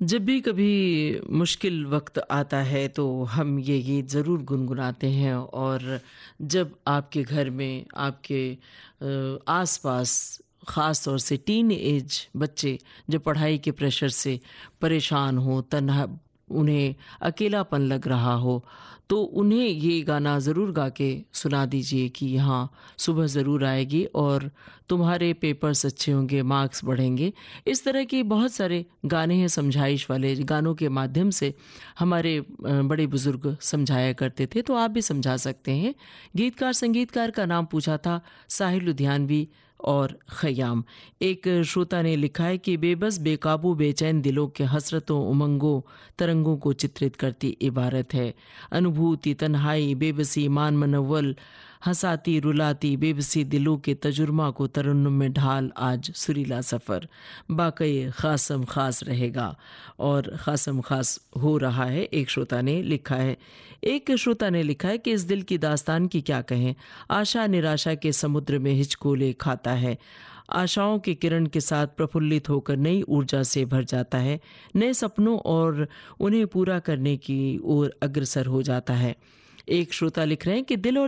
जब भी कभी मुश्किल वक्त आता है तो हम ये गीत ज़रूर गुनगुनाते हैं। और जब आपके घर में आपके आसपास ख़ास तौर से टीन एज बच्चे जब पढ़ाई के प्रेशर से परेशान हो, तन्हा, उन्हें अकेलापन लग रहा हो, तो उन्हें ये गाना ज़रूर गा के सुना दीजिए कि यहाँ सुबह ज़रूर आएगी और तुम्हारे पेपर्स अच्छे होंगे, मार्क्स बढ़ेंगे। इस तरह के बहुत सारे गाने हैं, समझाइश वाले गानों के माध्यम से हमारे बड़े बुजुर्ग समझाया करते थे, तो आप भी समझा सकते हैं। गीतकार संगीतकार का नाम पूछा था साहिल लुधियानवी और खयाम। एक श्रोता ने लिखा है कि बेबस बेकाबू बेचैन दिलों के हसरतों उमंगों तरंगों को चित्रित करती इबारत है। अनुभूति तन्हाई बेबसी मान मनव्वल हंसाती रुलाती बेबसी दिलों के तजुर्मा को तरन्नुम में ढाल आज सुरीला सफ़र बाकई खासम खास रहेगा। और खासम खास हो रहा है, एक श्रोता ने लिखा है। एक श्रोता ने लिखा है कि इस दिल की दास्तान की क्या कहें, आशा निराशा के समुद्र में हिचकोले खाता है, आशाओं के किरण के साथ प्रफुल्लित होकर नई ऊर्जा से भर जाता है, नए सपनों और उन्हें पूरा करने की ओर अग्रसर हो जाता है। एक श्रोता लिख रहे हैं कि दिल और